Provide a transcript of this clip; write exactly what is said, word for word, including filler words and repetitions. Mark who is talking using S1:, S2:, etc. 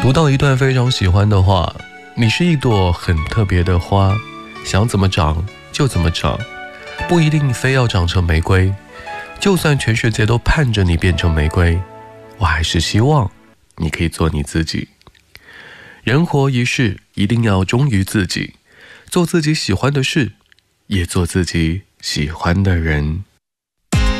S1: 读到一段非常喜欢的话，你是一朵很特别的花，想怎么长就怎么长，不一定非要长成玫瑰。就算全世界都盼着你变成玫瑰，我还是希望你可以做你自己。人活一世，一定要忠于自己，做自己喜欢的事，也做自己喜欢的人。